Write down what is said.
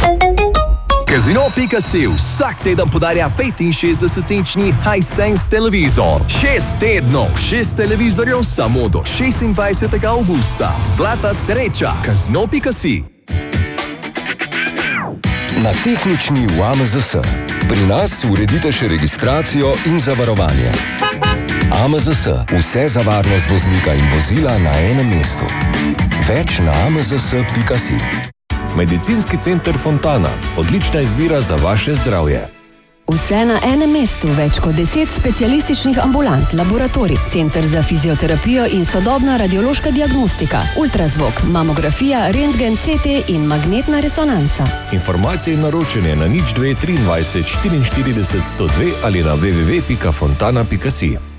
Casino.si vsak teden podarja 65-inčni Hisense televizor. 6 tednov, 6 televizorjev samo do 26. augusta. Zlata sreča. Casino.si. Na tehnični v AMZS. Pri nas uredite še registracijo in zavarovanje. AMZS. Vse za varnost voznika in vozila na enem mestu. Več na amzs.si. Medicinski center Fontana. Odlična izbira za vaše zdravje. Vse na enem mestu, več kot 10 specialističnih ambulant, laboratorij, center za fizioterapijo in sodobna radiološka diagnostika, ultrazvok, mamografija, rentgen, CT in magnetna resonanca. Informacije in naročanje na 02 23 44 102 ali na www.fontana.si.